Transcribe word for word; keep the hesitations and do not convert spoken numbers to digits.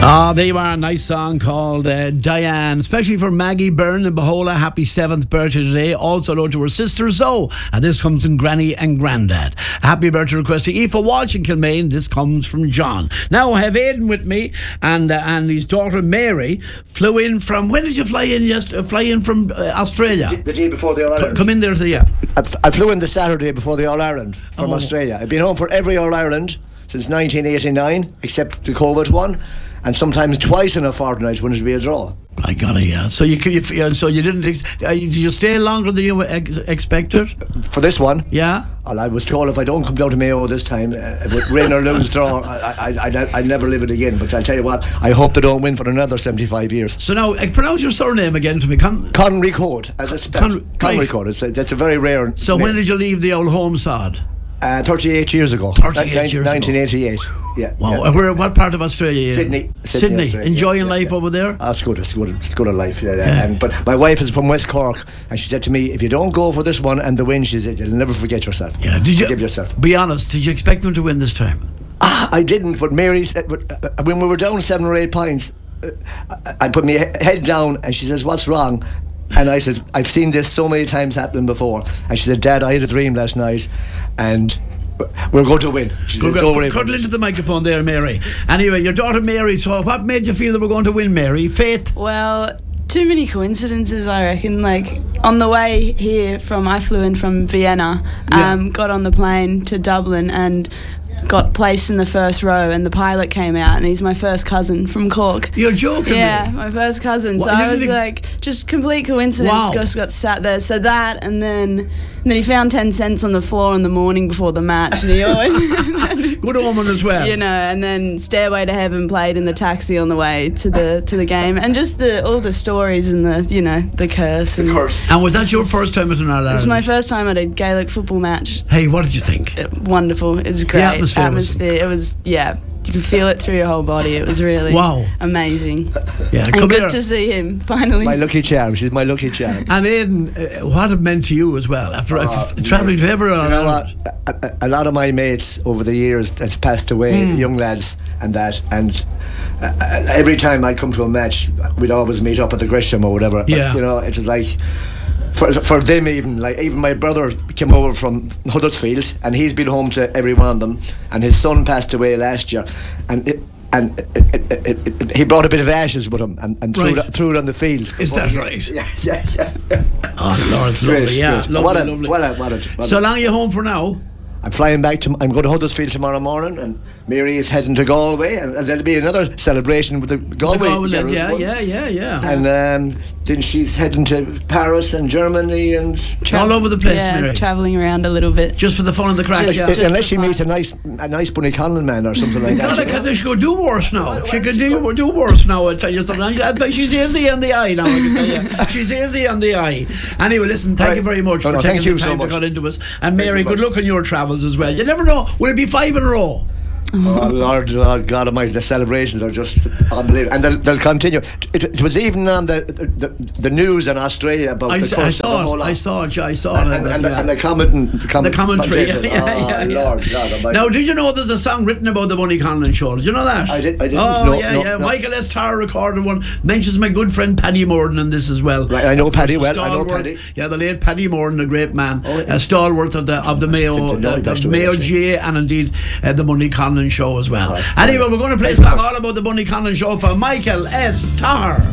Ah, there you are. A nice song called uh, Diane, especially for Maggie Byrne in Bahola. Happy seventh birthday today. Also hello to her sister Zoe. And this comes from Granny and Grandad. Happy birthday request to Aoife Walsh in Kilmaine. This comes from John. Now I have Aidan with me, and uh, and his daughter Mary flew in from. When did you fly in? Just uh, fly in from uh, Australia. The, the day before the All Ireland. Come in there to the yeah. I, I flew in the Saturday before the All Ireland from Oh. Australia. I've been home for every All Ireland since nineteen eighty-nine, except the COVID one. And sometimes twice in a fortnight when it'd be a draw. I got it, yeah. So you, you, you so you didn't. Ex- uh, did you stay longer than you ex- expected? For this one, Yeah. well, I was told if I don't come down to Mayo this time, uh, with rain or lose draw, I, I, I, I'd never live it again. But I'll tell you what, I hope they don't win for another seventy-five years. So now, uh, pronounce your surname again to me. Con- Conry Court, as it's spelled. Con- Conry right. Court. It's a, it's a very rare. so name. when did you leave the old home sod? Uh, thirty-eight years ago. thirty-eight Nin- years ago. nineteen eighty-eight. Yeah. Wow. yeah. Uh, Where? What part of Australia? Are you in? Sydney. Sydney, Sydney. Australia, Enjoying yeah, life yeah. over there? Oh, it's good. It's good. It's good a life. Yeah, yeah. Yeah. And, but my wife is from West Cork, and she said to me, "If you don't go for this one and the win," she said, "you'll never forget yourself." Yeah. Did you Forgive yourself. Be honest. Did you expect them to win this time? Ah, I didn't. But Mary said, but, uh, when we were down seven or eight pints, uh, I, I put my he- head down, and she says, "What's wrong?" And I said, "I've seen this so many times happen before." And she said, "Dad, I had a dream last night, and we're going to win." She said, Good, "Don't worry." cuddle about into it." the microphone there, Mary. Anyway, your daughter Mary. So, what made you feel that we're going to win, Mary? Faith. Well, too many coincidences, I reckon. Like, on the way here from, I flew in from Vienna, um, Yeah. got on the plane to Dublin and got placed in the first row, and the pilot came out, and he's my first cousin from Cork. You're joking. Yeah, me. my first cousin. So What, you I was didn't- like, just complete coincidence. Wow. Just got sat there. So that, and then, and then he found ten cents on the floor in the morning before the match, and he always, Good woman as well. you know, and then Stairway to Heaven played in the taxi on the way to the to the game, and just the all the stories and the you know the curse. And Curse. And was that your first time at an All It was Ireland? my first time at a Gaelic football match. Hey, what did you think? It, wonderful. It was great. atmosphere was- It was yeah. You could feel it through your whole body. It was really Wow. amazing. Yeah, And come good here. to see him finally. My lucky charm. She's my lucky charm. And Aidan, uh, what it meant to you as well after Oh, f- travelling to every All You know Ireland? what? A, a, a lot of my mates over the years that's passed away, Hmm. young lads and that, and uh, uh, every time I come to a match, we'd always meet up at the Gresham or whatever. But, Yeah. you know, it was like. For, for them even, like even my brother came over from Huddersfield, and he's been home to every one of them, and his son passed away last year, and it, and it, it, it, it, it, he brought a bit of ashes with him and, and threw, Right. it, threw it on the field. Is that right? Yeah, yeah, yeah. yeah. Oh, Lord, it's Great, lovely. Yeah, great. lovely, what a, lovely. What a, what a, what So a, long you home for now? I'm flying back to. I'm going to Huddersfield tomorrow morning, and Mary is heading to Galway, and, and there'll be another celebration with the Galway. Galway, girls, yeah, won't yeah, there? yeah, yeah. And um, then she's heading to Paris and Germany, and all over the place, yeah, Mary. travelling around a little bit. Just for the fun and the crack. Just- Yeah. just- unless she the meets a nice, a nice Bunny Conlon man or something like God, that. I can, she could do worse now. She could do, do worse now, I tell you something. I think she's easy on the eye now, I can tell you. She's easy on the eye. Anyway, listen, thank Right. you very much No, for no, taking thank you the so time to much. cut into us. And Thank Mary, you good much. luck on your travels as well. You never know. Will it be five in a row? Oh Lord, Lord God Almighty, the celebrations are just unbelievable, and they'll, they'll continue. It, it was even on the, the the news in Australia about I, the s- curse I of the saw whole it. lot. I saw it. I saw it. And, and, and, the, and the comment, the, comment, The commentary, yeah, commentators. yeah, Oh, yeah, yeah. Lord God Almighty. Now, did you know there's a song written about the Bunny Conlon show? Did you know that? I did- I didn't. Oh, No, yeah, no, yeah. no. Michael S. Tarr recorded one. Mentions my good friend Paddy Morden in this as well. Right, I know Paddy well. I know Stalwart. Paddy. Yeah, the late Paddy Morden, a great man. Oh, yeah. A stalwart of the of the Mayo, Didn't know the, he passed the away, Mayo actually. G A, and indeed uh, the Bunny Conlon show as well. Right. Anyway, we're going to play a Thanks song very much. all about the Bunny Conlon show for Michael S. Tarr.